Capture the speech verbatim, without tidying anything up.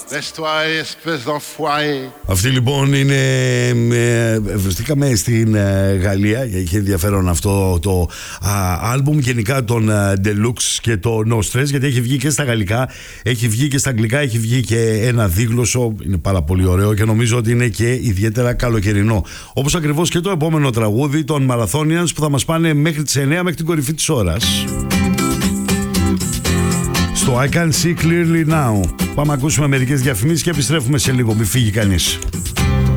Laisse-toi, espèce d'enfoiré. Αυτή λοιπόν είναι. Ε, βρεθήκαμε στην ε, Γαλλία. Είχε ενδιαφέρον αυτό το α, άλμπουμ. Γενικά τον ε, Deluxe και το No Stress, γιατί έχει βγει και στα γαλλικά, έχει βγει και στα αγγλικά, έχει βγει και ένα δίγλωσσο. Είναι πάρα πολύ ωραίο και νομίζω ότι είναι και ιδιαίτερα καλοκαιρινό. Όπως ακριβώς και το επόμενο τραγούδι των Marathonians που θα μας πάνε μέχρι τις εννιά, μέχρι την κορυφή της ώρας. Στο I Can See Clearly Now. Πάμε να ακούσουμε μερικές διαφημίσεις και επιστρέφουμε σε λίγο. Μη φύγει κανείς.